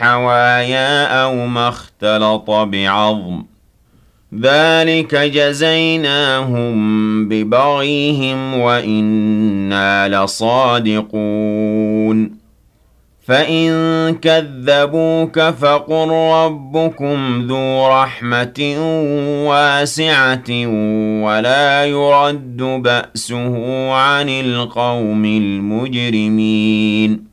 حوايا أو ما اختلط بعظم ذلك جزيناهم ببغيهم وإنا لصادقون فإن كذبوك فقل ربكم ذو رحمة واسعة ولا يرد بأسه عن القوم المجرمين